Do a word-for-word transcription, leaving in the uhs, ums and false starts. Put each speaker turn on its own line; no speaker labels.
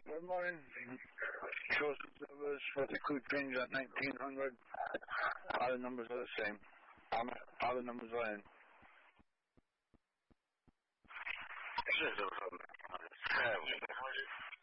Good morning. Shows observers for the quick range at nineteen hundred. All the numbers are the same. All the numbers are in.
Shows over from seven hundred.